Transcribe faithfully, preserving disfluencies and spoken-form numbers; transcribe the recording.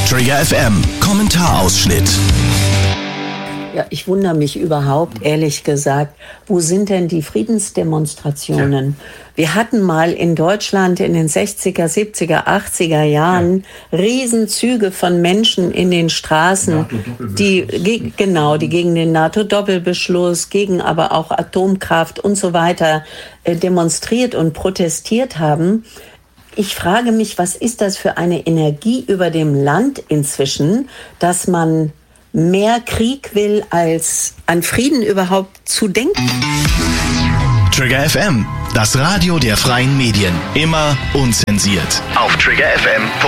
Trigger F M, Kommentarausschnitt. Ja, ich wundere mich überhaupt, ehrlich gesagt, wo sind denn die Friedensdemonstrationen? Ja. Wir hatten mal in Deutschland in den sechziger, siebziger, achtziger Jahren ja. Riesenzüge von Menschen in den Straßen, die, ge- genau, die gegen den NATO-Doppelbeschluss, gegen aber auch Atomkraft und so weiter äh, demonstriert und protestiert haben. Ich frage mich, was ist das für eine Energie über dem Land inzwischen, dass man mehr Krieg will, als an Frieden überhaupt zu denken. Trigger F M, das Radio der freien Medien. Immer unzensiert. Auf trigger f m punkt de